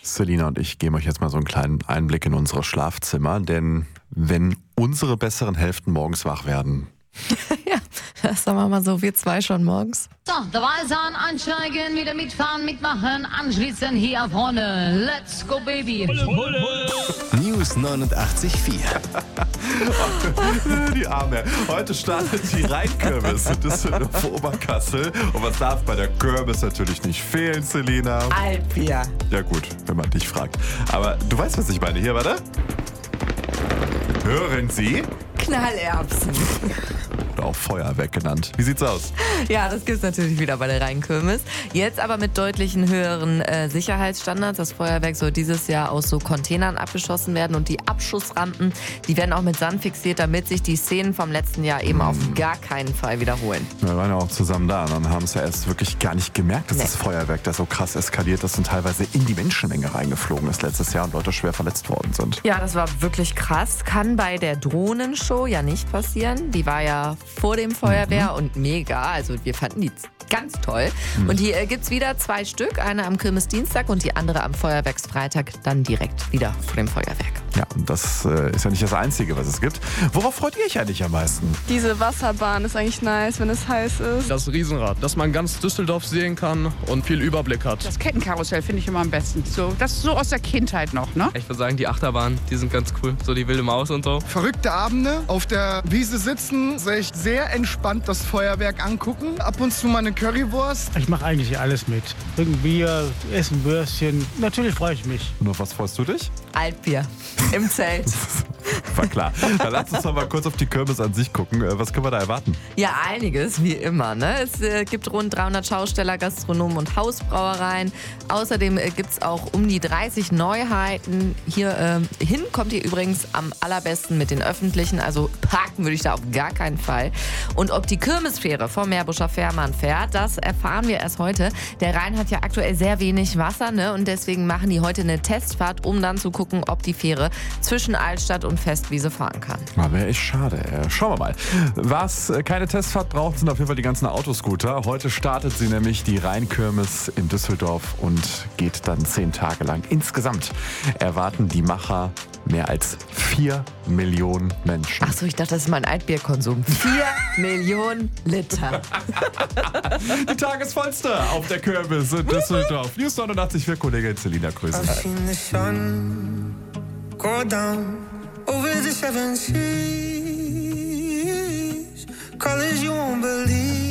Selina und ich geben euch jetzt mal so einen kleinen Einblick in unsere Schlafzimmer, denn wenn unsere besseren Hälften morgens wach werden. Ja, das sagen wir mal so, wir zwei schon morgens. So, dabei sein, einsteigen, wieder mitfahren, mitmachen, anschließen hier vorne. Let's go, Baby. News 89.4. Die Arme. Heute startet die Rheinkirmes in Düsseldorf-Oberkassel. Und was darf bei der Kirmes natürlich nicht fehlen, Selina? Altbier. Ja gut, wenn man dich fragt. Aber du weißt, was ich meine. Hier, warte. Hören Sie? Knallerbsen. Oder auch Feuerwerk genannt. Wie sieht's aus? Ja, das gibt's natürlich wieder bei der Rheinkirmes. Jetzt aber mit deutlichen höheren Sicherheitsstandards. Das Feuerwerk soll dieses Jahr aus so Containern abgeschossen werden und die Abschussrampen, die werden auch mit Sand fixiert, damit sich die Szenen vom letzten Jahr eben auf gar keinen Fall wiederholen. Wir waren ja auch zusammen da und dann haben es ja erst wirklich gar nicht gemerkt, dass das Feuerwerk da so krass eskaliert ist und teilweise in die Menschenmenge reingeflogen ist letztes Jahr und Leute schwer verletzt worden sind. Ja, das war wirklich krass. Kann bei der Drohnenshow ja nicht passieren. Die war ja vor dem Feuerwehr und mega. Also wir fanden die ganz toll. Und hier gibt's wieder 2 Stück. Eine am Kirmesdienstag und die andere am Feuerwerksfreitag. Dann direkt wieder vor dem Feuerwerk. Ja, und das ist ja nicht das Einzige, was es gibt. Worauf freut ihr euch eigentlich am meisten? Diese Wasserbahn ist eigentlich nice, wenn es heiß ist. Das Riesenrad, dass man ganz Düsseldorf sehen kann und viel Überblick hat. Das Kettenkarussell finde ich immer am besten. So, das ist so aus der Kindheit noch, ne? Ich würde sagen, die Achterbahn, die sind ganz cool. So die wilde Maus und so. Verrückte Abende, auf der Wiese sitzen, sich sehr entspannt das Feuerwerk angucken. Ab und zu mal eine Currywurst. Ich mache eigentlich alles mit. Trinken Bier, essen Würstchen. Natürlich freue ich mich. Und auf was freust du dich? Altbier. Im Zelt. War klar. Dann lass uns doch mal kurz auf die Kirmes an sich gucken. Was können wir da erwarten? Ja, einiges, wie immer. Ne? Es gibt rund 300 Schausteller, Gastronomen und Hausbrauereien. Außerdem gibt es auch um die 30 Neuheiten. Hier hin kommt ihr übrigens am allerbesten mit den Öffentlichen. Also parken würde ich da auf gar keinen Fall. Und ob die Kirmesfähre vom Meerbuscher Fährmann fährt, das erfahren wir erst heute. Der Rhein hat ja aktuell sehr wenig Wasser, ne? Und deswegen machen die heute eine Testfahrt, um dann zu gucken, ob die Fähre zwischen Altstadt und Festwiese fahren kann. Wäre echt schade. Schauen wir mal. Was keine Testfahrt braucht, sind auf jeden Fall die ganzen Autoscooter. Heute startet sie nämlich, die Rheinkirmes in Düsseldorf, und geht dann 10 Tage lang. Insgesamt erwarten die Macher mehr als 4 Millionen Menschen. Achso, ich dachte, das ist mein Altbierkonsum. 4 Millionen Liter. Die Tagesvollste auf der Kirmes in Düsseldorf. News 89 für Kollegin Selina Grüße. Go down over the 7 seas, colors you won't believe.